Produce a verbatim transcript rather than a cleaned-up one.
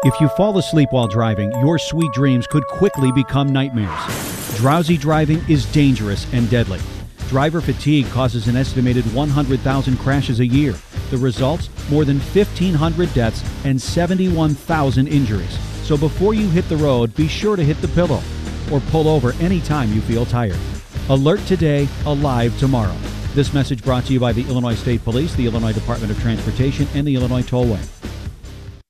If you fall asleep while driving, your sweet dreams could quickly become nightmares. Drowsy driving is dangerous and deadly. Driver fatigue causes an estimated one hundred thousand crashes a year. The results? More than fifteen hundred deaths and seventy-one thousand injuries. So before you hit the road, be sure to hit the pillow or pull over anytime you feel tired. Alert today, alive tomorrow. This message brought to you by the Illinois State Police, the Illinois Department of Transportation, and the Illinois Tollway.